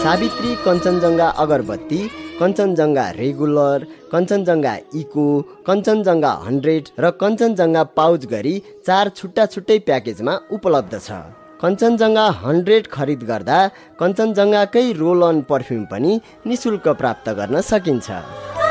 सावित्री कञ्चनजङ्घा अगरबत्ती, Kanchenjunga regular, Kanchenjunga eco, Kanchenjunga 100 र Kanchenjunga pouch गरी 4 छुट्टा छुट्टै प्याकेजमा उपलब्ध छ। कञ्चनजङ्घा 100 खरिद गर्दा कञ्चनजङ्घाकै रोल अन पर्फ्युम पनि निशुल्क प्राप्त गर्न सकिन्छ।